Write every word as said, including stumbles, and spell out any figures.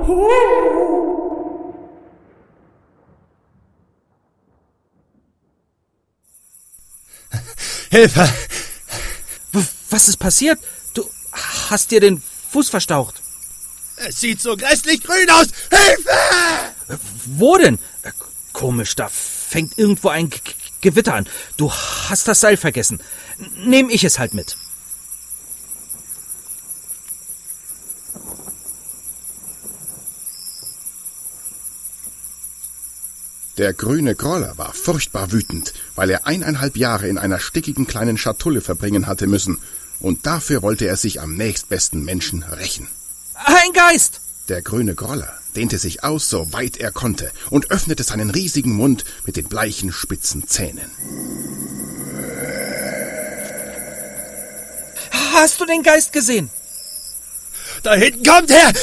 Hilfe! Was ist passiert? Du hast dir den Fuß verstaucht. Es sieht so grässlich grün aus! Hilfe! Wo denn? Komisch, da fängt irgendwo ein G- Gewitter an. Du hast das Seil vergessen. Nehm ich es halt mit. Der grüne Groller war furchtbar wütend, weil er eineinhalb Jahre in einer stickigen kleinen Schatulle verbringen hatte müssen. Und dafür wollte er sich am nächstbesten Menschen rächen. Ein Geist! Der grüne Groller dehnte sich aus, so weit er konnte, und öffnete seinen riesigen Mund mit den bleichen, spitzen Zähnen. Hast du den Geist gesehen? Da hinten kommt er!